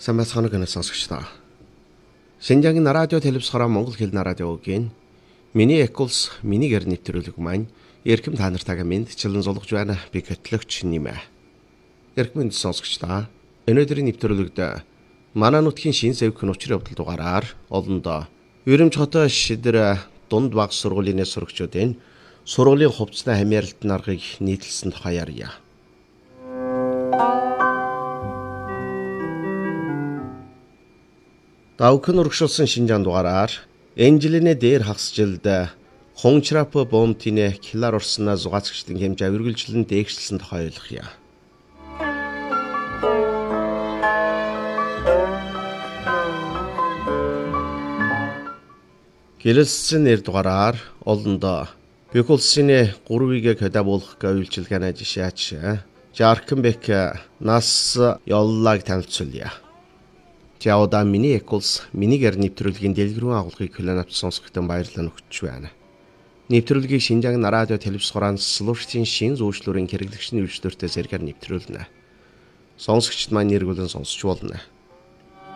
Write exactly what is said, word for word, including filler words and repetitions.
Сайн байна сонсогчдоо. Шинжаагийн радио телевизээр Монгол хэлний радиогийн миний Экулс минийгээр нэвтрүүлэг маань эрхэм та нартайгаа мэдчилэн зулгаж байна. Би хөтлөгч нэмэ. Эрхэм сонсогчдоо. Өнөөдрийн нэвтрүүлэгт манай нутгийн шин сэвхэн учрын явдал дугаараар олондоо Өрөмж хотоо шидэр дунд баг сургуулийн сурагчдын сургуулийн хувцсны хамааралтын аргыг нийтлсэн тухайарья. Давхын урагшуулсан Шинжаан дугаараар Энжелинэ дээр хагас жилд Хончрап бомтине килар орсноо зугаацчдын хэмжээ үргэлжлэн дээшилсэн тухай ойлгоё. Гэлэлсэн нэр дугаараар олондоо Бекулсины гурвыг кодабуулах үйлчилгээний жишээч Жаркенбек нас ёллаг танилцуулъя. Жаода миний Экулс минийгээр нэвтрүүлгийн дэлгэрэн агуулгыг хүлээн авч сонсохтон баярлалаа өгч байна. Нэвтрүүлгийг Шинжаагийн радио телевизээр слушгийн шин зөвшлөрийн хэрэглэгчний үйлчлэлтэй зэрэгээр нэвтрүүлнэ. Сонсогчд маань нэргүүлэн сонсч болно.